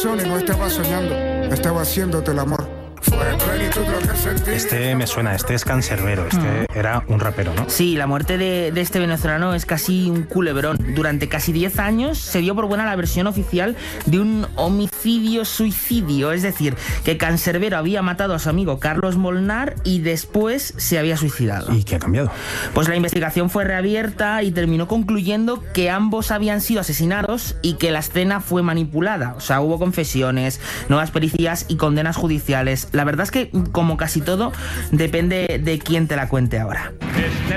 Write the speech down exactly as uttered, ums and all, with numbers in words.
corazón y no estaba soñando, estaba haciéndote el amor. Fue plenitud lo que sentí. Este me suena, este es Canserbero, este mm. era un rapero, ¿no? Sí, la muerte de, de este venezolano es casi un culebrón. Durante casi diez años se dio por buena la versión oficial de un homicidio-suicidio, es decir, que Canserbero había matado a su amigo Carlos Molnar y después se había suicidado. ¿Y qué ha cambiado? Pues la investigación fue reabierta y terminó concluyendo que ambos habían sido asesinados y que la escena fue manipulada. O sea, hubo confesiones, nuevas pericias y condenas judiciales. La verdad es que, como casi todo, depende de quién te la cuente ahora.